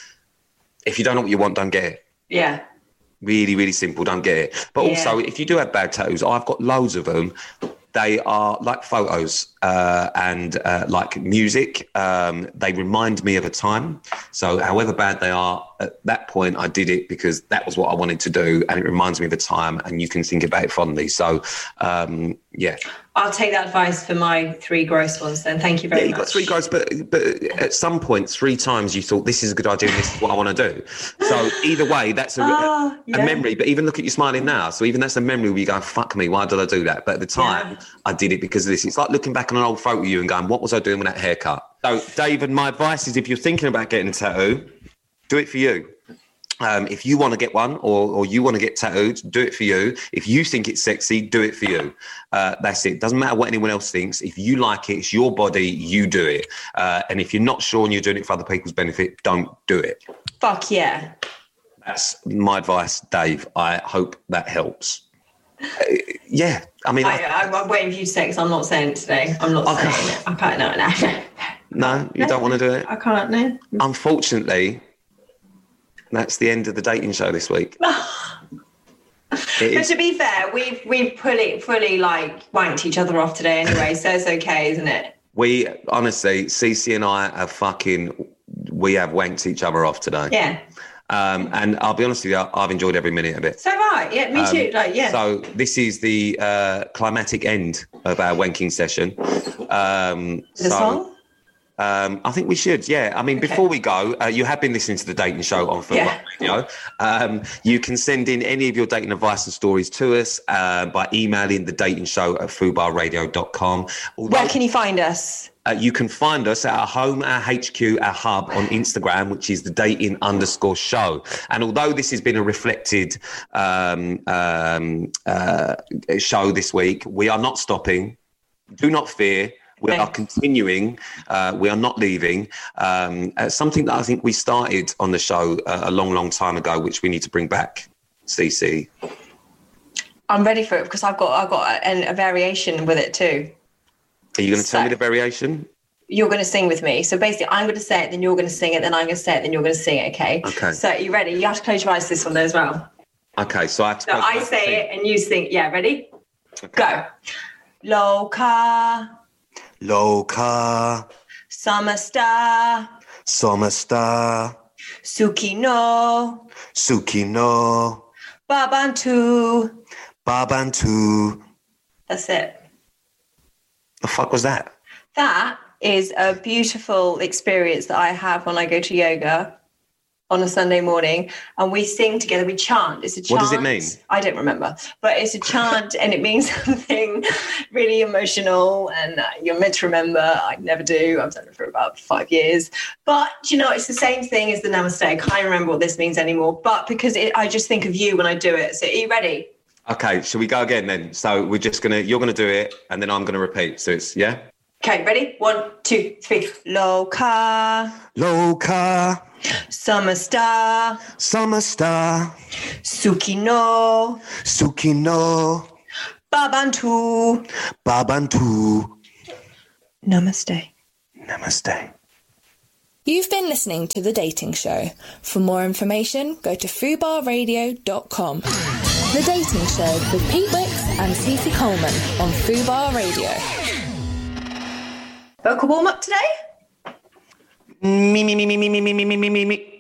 If you don't know what you want, don't get it. Yeah. Really, really simple. Don't get it. But yeah. also, if you do have bad tattoos, I've got loads of them. They are like photos uh, and uh, like music. Um, they remind me of a time. So however bad they are, at that point, I did it because that was what I wanted to do. And it reminds me of a time and you can think about it fondly. So, um, yeah. I'll take that advice for my three gross ones then. Thank you very yeah, much. You've got three gross, but, but at some point, three times you thought, this is a good idea and this is what I want to do. So either way, that's a, uh, yeah. a memory. But even look at you smiling now. So even that's a memory where you go, fuck me, why did I do that? But at the time, yeah. I did it because of this. It's like looking back on an old photo of you and going, what was I doing with that haircut? So, David, my advice is if you're thinking about getting a tattoo, do it for you. Um, if you want to get one or, or you want to get tattooed, do it for you. If you think it's sexy, do it for you. Uh, that's it. Doesn't matter what anyone else thinks. If you like it, it's your body, you do it. Uh, and if you're not sure and you're doing it for other people's benefit, don't do it. Fuck yeah. That's my advice, Dave. I hope that helps. Uh, yeah, I mean... I, I, I'm waiting for you to say it because I'm not saying it today. I'm not okay. saying it. I can't, no, no. No, you no, don't want to do it? I can't, no. Unfortunately... That's the end of the dating show this week. But to be fair, we've we've fully fully like wanked each other off today anyway, so it's okay, isn't it? We honestly, Cece and I have fucking we have wanked each other off today. Yeah. Um, and I'll be honest with you, I've enjoyed every minute of it. So right, yeah, me too. Um, like, yeah. So this is the uh, climatic end of our wanking session. Um, the so, song. Um, I think we should, yeah. I mean, okay. Before we go, uh, you have been listening to the dating show on Fubar yeah. Radio. Um, you can send in any of your dating advice and stories to us uh, by emailing the dating show at fubar radio dot com. Although, where can you find us? Uh, you can find us at our home, our H Q, our hub on Instagram, which is the dating underscore show. And although this has been a reflected um, um, uh, show this week, we are not stopping. Do not fear. We are continuing. Uh, we are not leaving. Um, uh, something that I think we started on the show uh, a long, long time ago, which we need to bring back. Cece, I'm ready for it because I've got I've got a, a variation with it too. Are you going to so, tell me the variation? You're going to sing with me. So basically, I'm going to say it, then you're going to sing it, then I'm going to say it, then you're going to sing it. Okay. Okay. So are you ready? You have to close your eyes to this one as well. Okay. So I have to. So I say it and you sing. Yeah. Ready? Okay. Go. Loka. Loka, Samasta, Samasta, Sukino, Sukino, Babantu, Babantu. That's it. The fuck was that? That is a beautiful experience that I have when I go to yoga on a Sunday morning, and we sing together. We chant. It's a chant. What does it mean? I don't remember, but it's a chant, and it means something really emotional. And uh, you're meant to remember. I never do. I've done it for about five years. But you know, it's the same thing as the Namaste. I can't remember what this means anymore. But because it, I just think of you when I do it. So are you ready? Okay. Shall we go again then? So we're just gonna. You're gonna do it, and then I'm gonna repeat. So it's yeah. Okay, ready? One, two, three. Loka. Loka. Samasta. Samasta. Sukino. Sukino. Babantu. Babantu. Namaste. Namaste. You've been listening to The Dating Show. For more information, go to fubar radio dot com. The Dating Show with Pete Wicks and Cece Coleman on Fubar Radio. Vocal warm-up today? Me, me, me, me, me, me, me, me, me, me, me.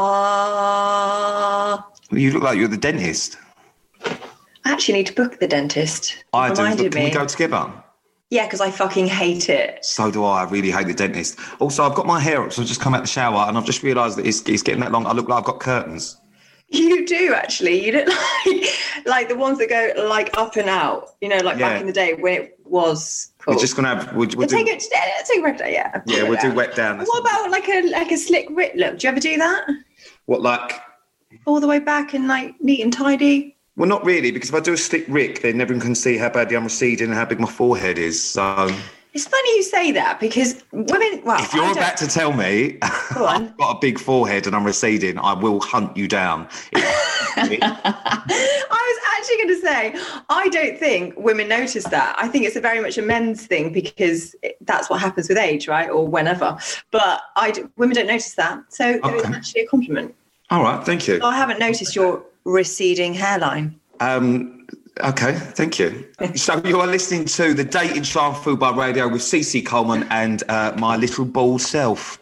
Ah. Uh, You look like you're the dentist. I actually need to book the dentist. I do. Reminded Can me. we go together? Yeah, because I fucking hate it. So do I. I really hate the dentist. Also, I've got my hair up, so I've just come out the shower and I've just realised that it's, it's getting that long. I look like I've got curtains. You do, actually. You look like, like the ones that go like up and out, you know, like Yeah. back in the day when it was cool. We're just going to have... We'll, we'll We'll do, take it today. Let's take a wet down, yeah. yeah, we'll do wet down. What about like a like a slick Rick look? Do you ever do that? What, like... All the way back and like neat and tidy? Well, not really, because if I do a slick Rick, then everyone can see how badly I'm receding and how big my forehead is. So... It's funny you say that because women... Well, If you're I don't- about to tell me Go on. I've got a big forehead and I'm receding, I will hunt you down. It- I was actually going to say, I don't think women notice that. I think it's a very much a men's thing because it, that's what happens with age, right? Or whenever. But I d- women don't notice that. So it was Okay. actually a compliment. All right, thank you. I haven't noticed your receding hairline. Um, okay, thank you. So you are listening to The Dating Show on Fubar Radio with Cece Coleman and uh, my little bald self.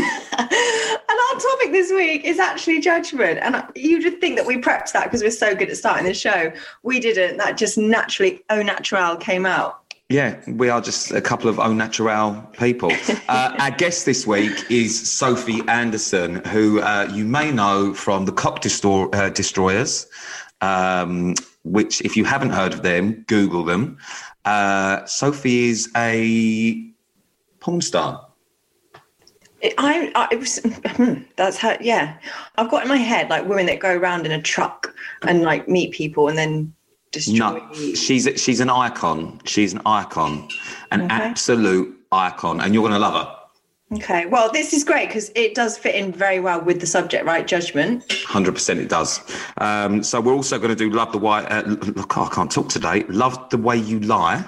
And our topic this week is actually judgment. And you would think that we prepped that because we're so good at starting the show. We didn't. That just naturally, au natural came out. Yeah, we are just a couple of au natural people. Uh, our guest this week is Sophie Anderson, who uh, you may know from the Cock Destor- uh, Destroyers, um, which if you haven't heard of them, Google them. Uh, Sophie is a porn star. I, I it was, that's how, yeah. I've got in my head like women that go around in a truck and like meet people and then destroy. No, she's she's an icon. She's an icon, an Okay. absolute icon, and you're going to love her. Okay, well, this is great because it does fit in very well with the subject, right? Judgment. one hundred percent it does. Um, so we're also going to do Love the Way... Uh, look, I can't talk today. Love the Way You Lie.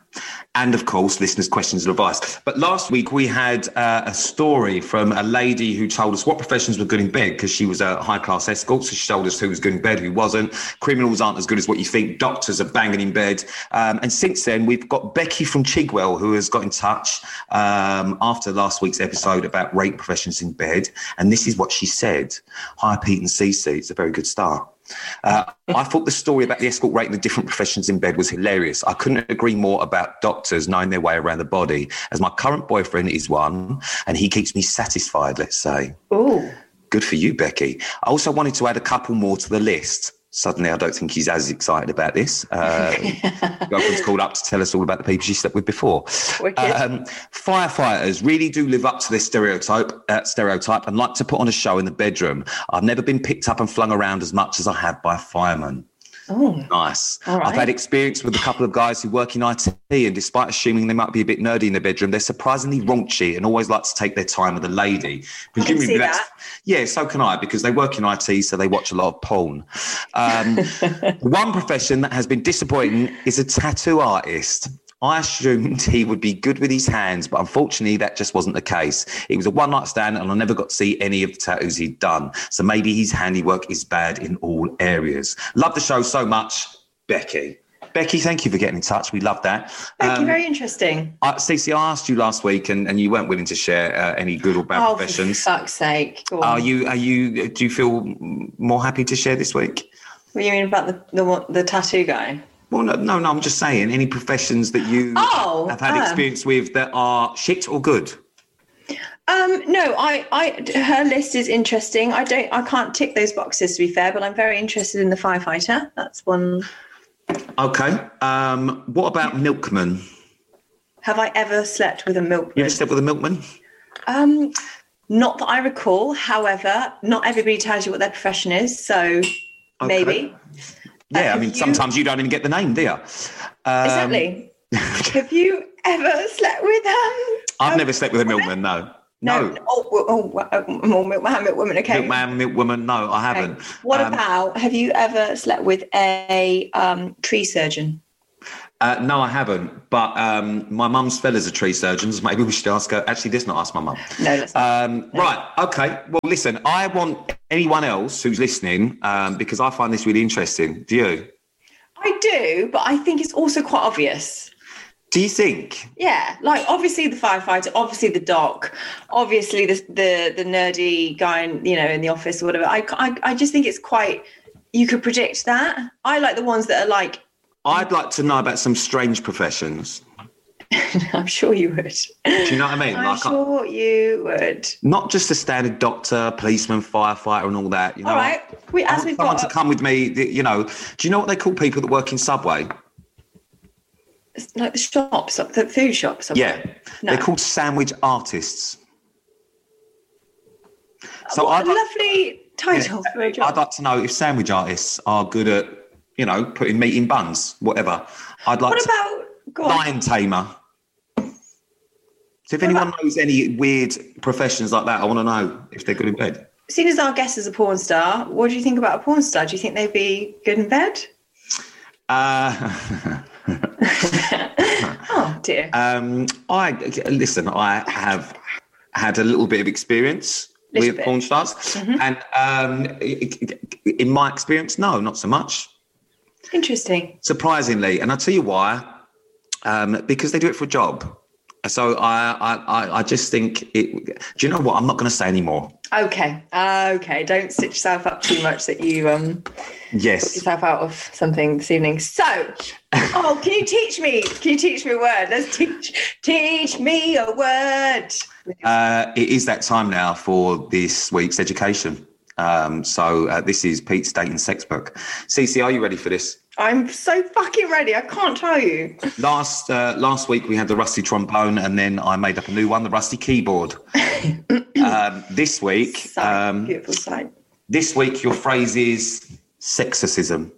And, of course, listeners' questions and advice. But last week we had uh, a story from a lady who told us what professions were good in bed because she was a high-class escort. So she told us who was good in bed, who wasn't. Criminals aren't as good as what you think. Doctors are banging in bed. Um, and since then, we've got Becky from Chigwell who has got in touch um, after last week's episode about rape professions in bed. And this is what she said. Hi, Pete and Cece. It's a very good start. Uh, I thought the story about the escort rate and the different professions in bed was hilarious. I couldn't agree more about doctors knowing their way around the body, as my current boyfriend is one, and he keeps me satisfied, let's say. Oh, Good for you, Becky. I also wanted to add a couple more to the list. Suddenly, I don't think he's as excited about this. Uh, girlfriend's called up to tell us all about the people she slept with before. Wicked. Um, firefighters really do live up to their stereotype, uh, stereotype and like to put on a show in the bedroom. I've never been picked up and flung around as much as I have by firemen. oh, Nice. All right. I've had experience with a couple of guys who work in I T, and despite assuming they might be a bit nerdy in their bedroom, they're surprisingly raunchy and always like to take their time with a lady. Presumably see that's- that. Yeah, so can I, because they work in I T, so they watch a lot of porn. Um, one profession that has been disappointing is a tattoo artist. I assumed he would be good with his hands, but unfortunately that just wasn't the case. It was a one-night stand and I never got to see any of the tattoos he'd done. So maybe his handiwork is bad in all areas. Love the show so much, Becky. Becky, thank you for getting in touch. We love that. thank you. Um, Very interesting. I, Cece, I asked you last week and, and you weren't willing to share uh, any good or bad Oh, for professions. fuck's sake. Go on. Are you, are you, do you feel more happy to share this week? What do you mean about the, the, one- the tattoo guy? Well, no, no, no, I'm just saying any professions that you Oh, have had um, experience with that are shit or good. Um, no, I, I, her list is interesting. I don't, I can't tick those boxes to be fair, but I'm very interested in the firefighter. That's one. Okay. Um, what about milkman? Have I ever slept with a milkman? You ever slept with a milkman? Um, not that I recall. However, not everybody tells you what their profession is, so okay. Maybe. Yeah, uh, I mean, you... sometimes you don't even get the name, do you? Um, exactly. Have you ever slept with um? I've um, never slept with a milkman. No. No. no. Oh, oh, oh, oh, milkman, milkwoman. Okay. Milkman, milkwoman. No, I haven't. Okay. What um, about? Have you ever slept with a um, tree surgeon? Uh, no, I haven't. But um, my mum's fella's a tree surgeon. So maybe we should ask her. Actually, let's not ask my mum. No, let's not. Um, no. Right. Okay. Well, listen. I want anyone else who's listening um, because I find this really interesting. Do you? I do, but I think it's also quite obvious. Do you think? Yeah, like obviously the firefighter, obviously the doc, obviously the the, the nerdy guy, in, you know, in the office or whatever. I, I I just think it's quite. You could predict that. I like the ones that are like. I'd like to know about some strange professions. I'm sure you would. Do you know what I mean? I'm like, sure you would. Not just a standard doctor, policeman, firefighter, and all that. You know, all right. We as we've someone got to come with me. You know, do you know what they call people that work in Subway? It's like the shops, like the food shops. Yeah, no. They're called sandwich artists. So what I'd a lovely title yeah, for a job. I'd like to know if sandwich artists are good at, you know, putting meat in buns, whatever. I'd like what to. about go on. Lion tamer? So if what anyone about, knows any weird professions like that, I want to know if they're good in bed. Seeing as our guest is a porn star, what do you think about a porn star? Do you think they'd be good in bed? Uh, oh dear. Um, I listen. I have had a little bit of experience little with bit. porn stars, mm-hmm. and um, in my experience, no, not so much. Interesting. Surprisingly, and I'll tell you why. Um, because they do it for a job. So I, I, I just think it. Do you know what? I'm not going to say anymore. Okay. Uh, okay. Don't stitch yourself up too much that you um. Yes. Put yourself out of something this evening. So, oh, can you teach me? Can you teach me a word? Let's teach. Teach me a word. Uh, it is that time now for this week's education. Um, so uh, this is Pete's dating sex book. Cece, are you ready for this? I'm so fucking ready. I can't tell you. Last uh, last week we had the rusty trombone, and then I made up a new one, the rusty keyboard. um, this week, sight, um, beautiful sight. This week your phrase is sexorcism.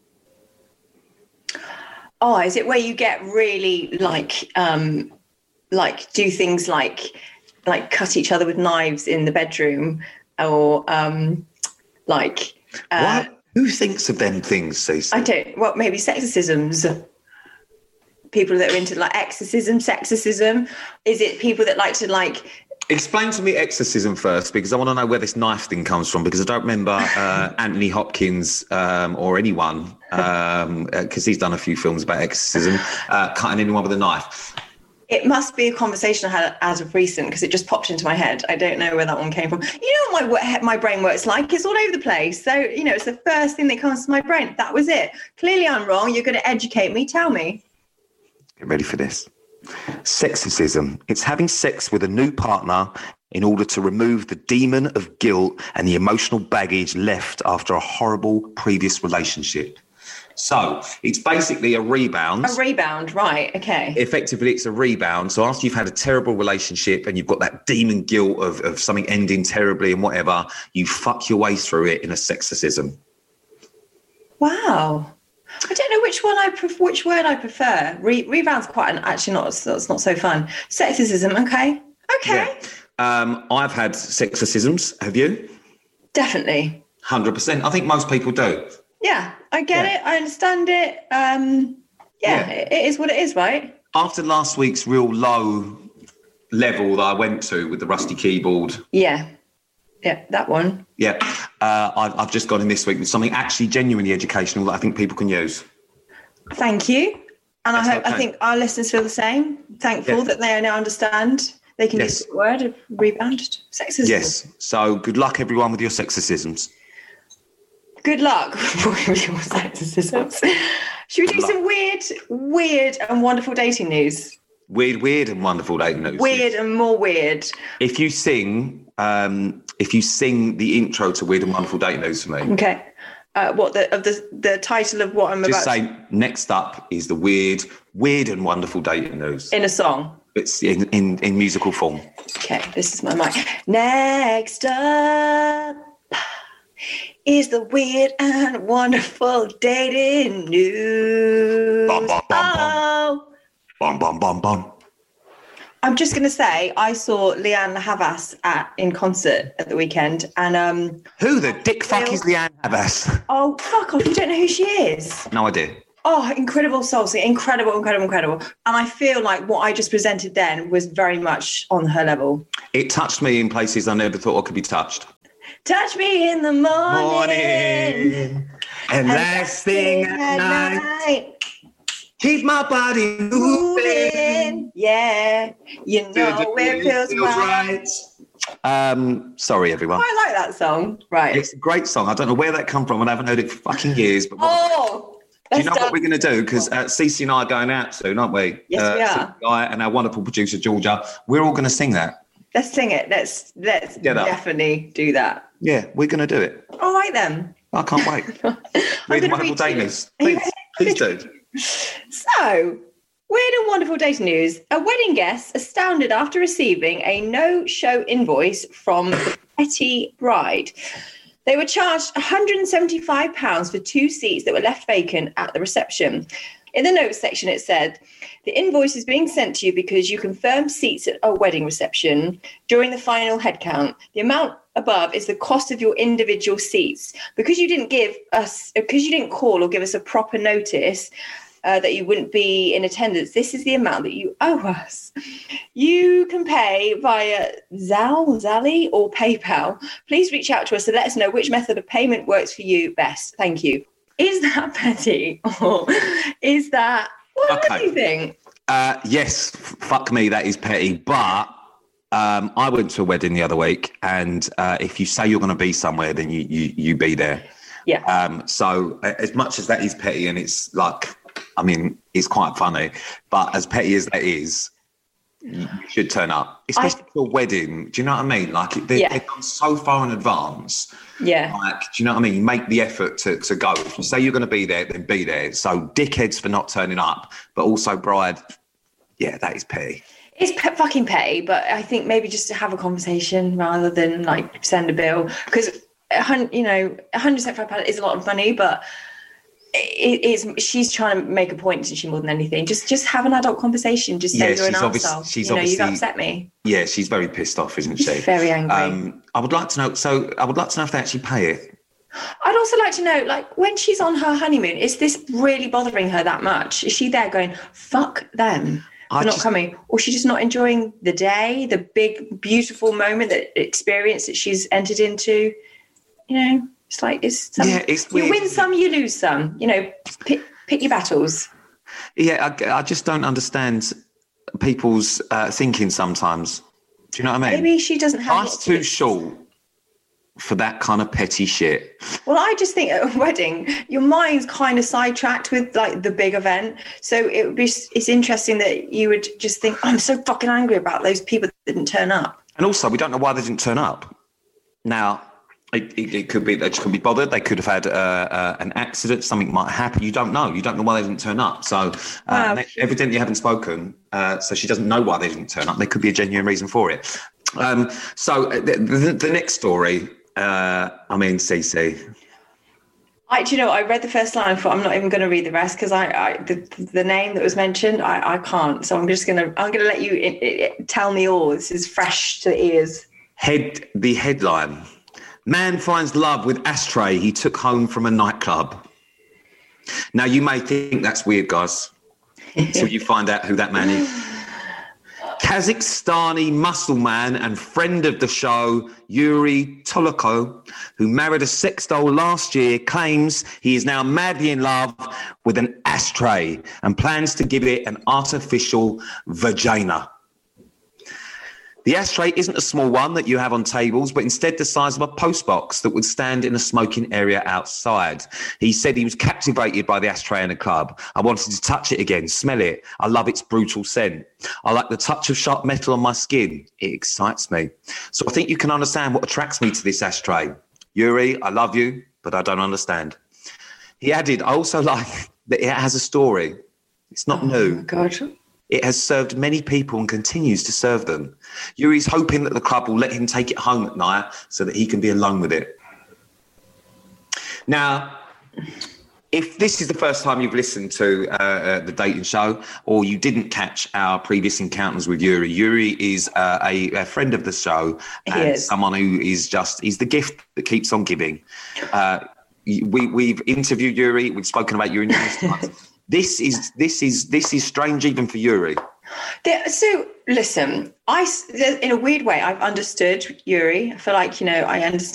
Oh, is it where you get really like um, like do things like like cut each other with knives in the bedroom, or um, like uh, what? Who thinks of them things, Cece? I don't. Well, maybe sexorcisms. People that are into like exorcism, sexorcism. Is it people that like to like? Explain to me exorcism first, because I want to know where this knife thing comes from. Because I don't remember uh, Anthony Hopkins um, or anyone, because um, uh, he's done a few films about exorcism, uh, cutting anyone with a knife. It must be a conversation I had as of recent, because it just popped into my head. I don't know where that one came from. You know what my, my brain works like? It's all over the place. So, you know, it's the first thing that comes to my brain. That was it. Clearly I'm wrong. You're going to educate me. Tell me. Get ready for this. Sexorcism. It's having sex with a new partner in order to remove the demon of guilt and the emotional baggage left after a horrible previous relationship. So it's basically a rebound. A rebound, right, okay. Effectively, it's a rebound. So after you've had a terrible relationship and you've got that demon guilt of, of something ending terribly and whatever, you fuck your way through it in a sexorcism. Wow. I don't know which one I pref- which word I prefer. Re- rebound's quite an, actually not, it's not so fun. Sexorcism, okay. Okay. Yeah. Um, I've had sexorcisms. Have you? Definitely. one hundred percent. I think most people do. Yeah, I get yeah. it. I understand it. Um, yeah, yeah. It, it is what it is, right? After last week's real low level that I went to with the rusty keyboard. Yeah. Yeah, that one. Yeah. Uh, I've, I've just gone in this week with something actually genuinely educational that I think people can use. Thank you. And That's I hope okay. I think our listeners feel the same. Thankful yeah. that they now understand they can yes. use the word of rebound sexism. Yes. So good luck, everyone, with your sexorcisms. Good luck with your sexorcisms. Should we do some weird, weird and wonderful dating news? Weird, weird and wonderful dating news. Weird and more weird. If you sing, um, if you sing the intro to Weird and Wonderful Dating News for me. Okay. Uh, what the of the the title of what I'm Just about say, next up is the weird, weird and wonderful dating news. in a song. It's in, in, in musical form. Okay, this is my mic. Next up is the weird and wonderful dating news. Bum, bum, bum, bum. Oh. Bum, bum, bum, bum. I'm just going to say I saw Leanne Havas at in concert at the weekend, and um. Who the dick fuck Real- is Leanne Havas? Oh fuck off! You don't know who she is. No idea. Oh, incredible soul singer, incredible, incredible, incredible. And I feel like what I just presented then was very much on her level. It touched me in places I never thought I could be touched. Touch me in the morning, Morning. And last thing at night. Keep my body moving. Yeah, you know it feels right. Um, sorry, everyone. I like that song. Right. It's a great song. I don't know where that come from, and I haven't heard it for fucking years. But what, Oh, do you know let's what we're dance. going to do? Because uh, Cece and I are going out soon, aren't we? Yes, uh, we are. Cece and I and our wonderful producer Georgia. We're all going to sing that. Let's sing it. Let's let's Get up. definitely do that. Yeah, we're going to do it. All right then. I can't wait. I'm Read gonna wonderful read to you. dating news. Are you Please, please do. So, weird and wonderful data news. A wedding guest astounded after receiving a no-show invoice from the petty bride. They were charged one hundred seventy-five pounds for two seats that were left vacant at the reception. In the notes section, it said, the invoice is being sent to you because you confirmed seats at a wedding reception during the final head count. The amount above is the cost of your individual seats. Because you didn't give us, because you didn't call or give us a proper notice uh, that you wouldn't be in attendance, this is the amount that you owe us. You can pay via Zal, Zally or PayPal. Please reach out to us to let us know which method of payment works for you best. Thank you. Is that petty or is that, what Okay. do you think? Uh, yes, f- fuck me, that is petty. But um, I went to a wedding the other week, and uh, if you say you're going to be somewhere, then you you you be there. Yeah. Um, so a- as much as that is petty, and it's like, I mean, it's quite funny, but as petty as that is, you should turn up, especially for a wedding. Do you know what I mean? Like they, Yeah. they've gone so far in advance. Yeah. Like, do you know what I mean? You make the effort to, to go. If you say you're going to be there, then be there. So dickheads for not turning up, but also bride. Yeah, that is petty. It's pe- fucking petty, but I think maybe just to have a conversation rather than like send a bill, because you know, one hundred seventy-five pounds is a lot of money, but it is. She's trying to make a point, isn't she? More than anything, just just have an adult conversation. Just say Yeah, you're an she's obvious- arsehole. she's You know, you've obviously- upset me. Yeah, she's very pissed off, isn't she? Very angry. Um, I would like to know. So I would like to know if they actually pay it. I'd also like to know, like, when she's on her honeymoon, is this really bothering her that much? Is she there going, fuck them for I not just- coming? Or is she just not enjoying the day, the big, beautiful moment, that experience that she's entered into? You know, it's like, it's some, Yeah, it's you weird. win some, you lose some. You know, pick, pick your battles. Yeah, I, I just don't understand people's uh, thinking sometimes. Do you know what I mean? Maybe she doesn't have... Life's too short for that kind of petty shit. Well, I just think at a wedding, your mind's kind of sidetracked with like the big event. So it would be, it's interesting that you would just think, oh, I'm so fucking angry about those people that didn't turn up. And also, we don't know why they didn't turn up. Now, it, it, it could be they just couldn't be bothered. They could have had uh, uh, an accident. Something might happen. You don't know. You don't know why they didn't turn up. So uh, Wow. they evidently haven't spoken. Uh, so she doesn't know why they didn't turn up. There could be a genuine reason for it. Um, so the, the, the next story, uh, I mean, Cece. I, do you know, I read the first line, for I'm not even going to read the rest because I, I the, the name that was mentioned, I, I can't. So I'm just going to, I'm going to let you it, it, tell me all. This is fresh to the ears. Head the headline: Man finds love with ashtray he took home from a nightclub. Now you may think that's weird, guys, until you find out who that man is. Kazakhstani muscle man and friend of the show, Yuri Toloko, who married a sex doll last year, claims he is now madly in love with an ashtray and plans to give it an artificial vagina. The ashtray isn't a small one that you have on tables, but instead the size of a postbox that would stand in a smoking area outside. He said he was captivated by the ashtray in the club. I wanted to touch it again, smell it. I love its brutal scent. I like the touch of sharp metal on my skin. It excites me. So I think you can understand what attracts me to this ashtray. Yuri, I love you, but I don't understand. He added, I also like that it has a story. It's not oh new. My God. It has served many people and continues to serve them. Yuri's hoping that the club will let him take it home at night so that he can be alone with it. Now, if this is the first time you've listened to uh, uh, the dating show, or you didn't catch our previous encounters with Yuri, Yuri is uh, a, a friend of the show and is. someone who is just, he's the gift that keeps on giving. Uh, we, we've interviewed Yuri, we've spoken about Yuri numerous times. This is this is this is strange even for Yuri. There, so listen, I in a weird way I've understood Yuri. I feel like you know I understand